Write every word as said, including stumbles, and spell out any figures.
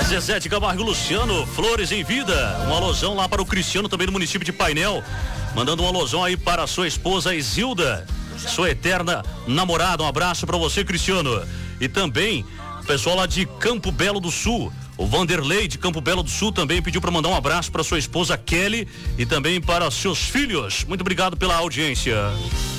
Zezé de Camargo e Luciano, Flores em Vida. Um alusão lá para o Cristiano, também do município de Painel. Mandando um alusão aí para a sua esposa Isilda, sua eterna namorada. Um abraço para você, Cristiano. E também o pessoal lá de Campo Belo do Sul. O Vanderlei de Campo Belo do Sul também pediu para mandar um abraço para sua esposa Kelly e também para seus filhos. Muito obrigado pela audiência.